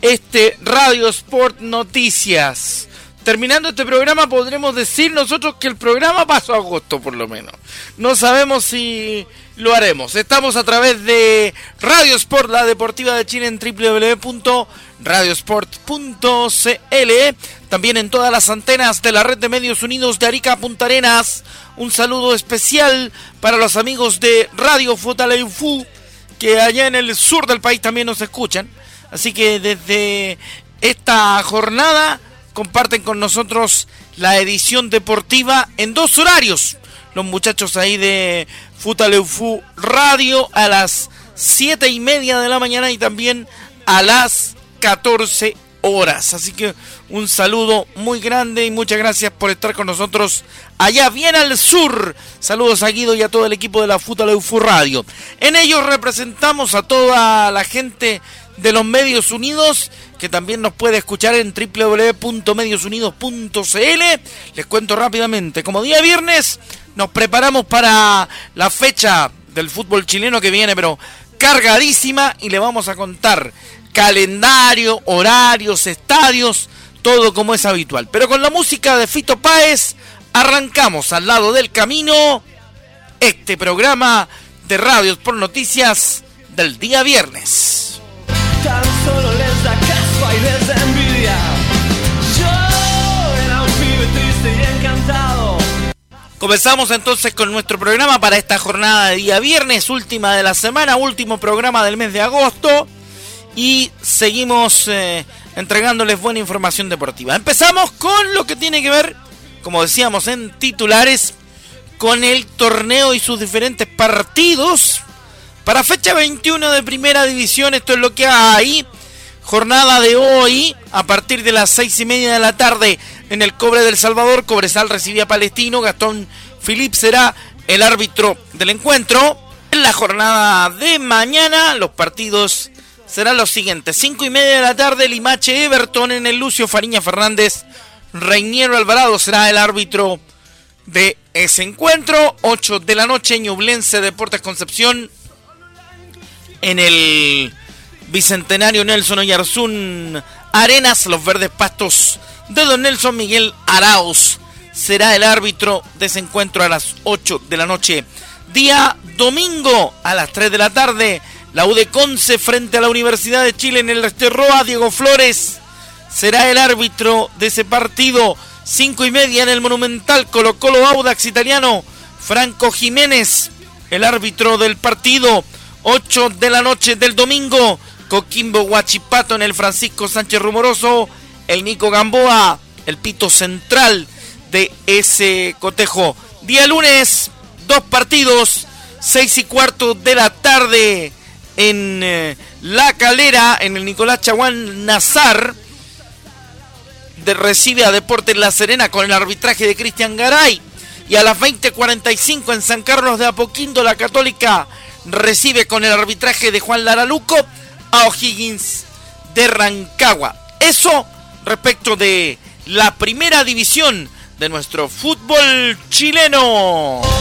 Radio Sport Noticias. Terminando este programa podremos decir nosotros que el programa pasó a agosto por lo menos. No sabemos si lo haremos. Estamos a través de Radio Sport, la deportiva de Chile, en www.radiosport.cl. También en todas las antenas de la red de medios unidos de Arica a Punta Arenas. Un saludo especial para los amigos de Radio Futaleufú, que allá en el sur del país también nos escuchan. Así que desde esta jornada comparten con nosotros la edición deportiva en dos horarios. Los muchachos ahí de Futaleufú Radio a las 7:30 de la mañana y también a las 14 horas. Así que un saludo muy grande y muchas gracias por estar con nosotros allá bien al sur. Saludos a Guido y a todo el equipo de la Futaleufú Radio. En ellos representamos a toda la gente de los Medios Unidos, que también nos puede escuchar en www.mediosunidos.cl. Les cuento rápidamente, como día viernes nos preparamos para la fecha del fútbol chileno que viene, pero cargadísima, y le vamos a contar calendario, horarios, estadios, todo como es habitual. Pero con la música de Fito Páez arrancamos al lado del camino este programa de Radio Sport Noticias del día viernes. Tan solo les da caspa y les da envidia. Yo era un pibe triste y encantado. Comenzamos entonces con nuestro programa para esta jornada de día viernes, última de la semana, último programa del mes de agosto. Y seguimos entregándoles buena información deportiva. Empezamos con lo que tiene que ver, como decíamos en titulares, con el torneo y sus diferentes partidos. Para fecha 21 de Primera División, esto es lo que hay. Jornada de hoy, a partir de las 6:30 de la tarde, en el Cobre del Salvador. Cobresal recibe a Palestino. Gastón Philip será el árbitro del encuentro. En la jornada de mañana, los partidos serán los siguientes: 5:30 de la tarde, Limache Everton en el Lucio Fariña Fernández. Reiniero Alvarado será el árbitro de ese encuentro. 8 de la noche, Ñublense Deportes Concepción en el Bicentenario Nelson Oyarzún Arenas. Los verdes pastos de don Nelson Miguel Arauz será el árbitro de ese encuentro a las 8 de la noche. Día domingo a las 3 de la tarde, la UD Conce frente a la Universidad de Chile en el Esterroa. Diego Flores será el árbitro de ese partido. 5:30 en el Monumental, Colo Colo Audax Italiano. Franco Jiménez, el árbitro del partido. 8 de la noche del domingo, Coquimbo Huachipato en el Francisco Sánchez Rumoroso. El Nico Gamboa, el pito central de ese cotejo. Día lunes, dos partidos, 6:15 de la tarde en La Calera, en el Nicolás Chaguán Nazar. Recibe a Deportes La Serena con el arbitraje de Cristian Garay. Y a las 20:45 en San Carlos de Apoquindo, la Católica recibe con el arbitraje de Juan Laraluco a O'Higgins de Rancagua. Eso respecto de la primera división de nuestro fútbol chileno.